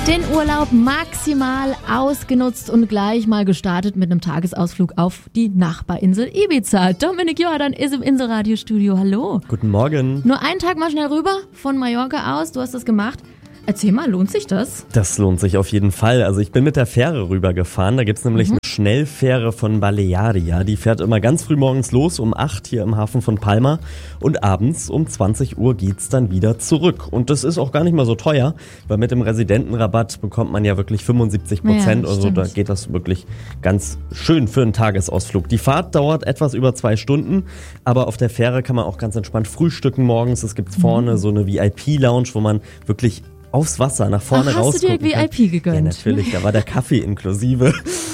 Den Urlaub maximal ausgenutzt und gleich mal gestartet mit einem Tagesausflug auf die Nachbarinsel Ibiza. Dominik Jordan ist im Inselradiostudio. Hallo. Guten Morgen. Nur einen Tag mal schnell rüber von Mallorca aus. Du hast das gemacht. Erzähl mal, lohnt sich das? Das lohnt sich auf jeden Fall. Also ich bin mit der Fähre rübergefahren. Da gibt's nämlich eine Schnellfähre von Balearia. Die fährt immer ganz früh morgens los, um 8 hier im Hafen von Palma. Und abends um 20 Uhr geht's dann wieder zurück. Und das ist auch gar nicht mal so teuer, weil mit dem Residentenrabatt bekommt man ja wirklich 75%. Ja, also da geht das wirklich ganz schön für einen Tagesausflug. Die Fahrt dauert etwas über 2 Stunden, aber auf der Fähre kann man auch ganz entspannt frühstücken morgens. Es gibt vorne so eine VIP-Lounge, wo man wirklich aufs Wasser nach vorne rausgucken. Hast du dir VIP gegönnt? Ja, natürlich, da war der Kaffee inklusive.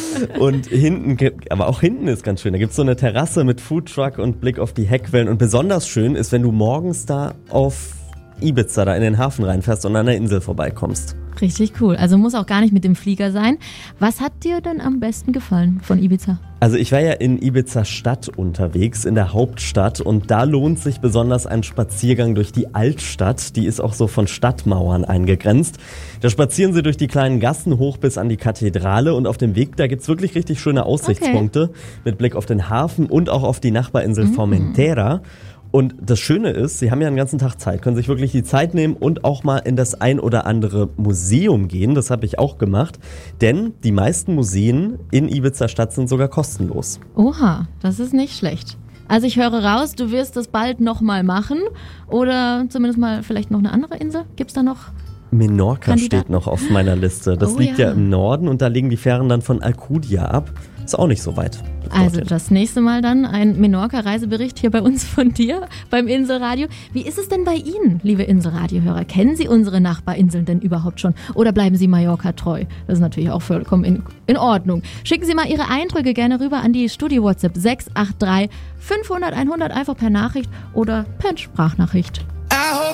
Und aber auch hinten ist ganz schön. Da gibt's so eine Terrasse mit Foodtruck und Blick auf die Heckwellen. Und besonders schön ist, wenn du morgens da auf Ibiza, da in den Hafen reinfährst und an der Insel vorbeikommst. Richtig cool. Also muss auch gar nicht mit dem Flieger sein. Was hat dir denn am besten gefallen von Ibiza? Also ich war ja in Ibiza Stadt unterwegs, in der Hauptstadt, und da lohnt sich besonders ein Spaziergang durch die Altstadt. Die ist auch so von Stadtmauern eingegrenzt. Da spazieren sie durch die kleinen Gassen hoch bis an die Kathedrale, und auf dem Weg, da gibt's wirklich richtig schöne Aussichtspunkte mit Blick auf den Hafen und auch auf die Nachbarinsel Formentera. Und das Schöne ist, sie haben ja einen ganzen Tag Zeit, können sich wirklich die Zeit nehmen und auch mal in das ein oder andere Museum gehen. Das habe ich auch gemacht, denn die meisten Museen in Ibiza-Stadt sind sogar kostenlos. Oha, das ist nicht schlecht. Also ich höre raus, du wirst das bald nochmal machen oder zumindest mal vielleicht noch eine andere Insel. Gibt's da noch? Menorca steht noch auf meiner Liste. Das liegt ja im Norden, und da legen die Fähren dann von Alcudia ab. Ist auch nicht so weit. Also das nächste Mal dann ein Menorca-Reisebericht hier bei uns von dir beim Inselradio. Wie ist es denn bei Ihnen, liebe Inselradiohörer? Kennen Sie unsere Nachbarinseln denn überhaupt schon? Oder bleiben Sie Mallorca treu? Das ist natürlich auch vollkommen in Ordnung. Schicken Sie mal Ihre Eindrücke gerne rüber an die Studio-WhatsApp 683 500 100, einfach per Nachricht oder per Sprachnachricht.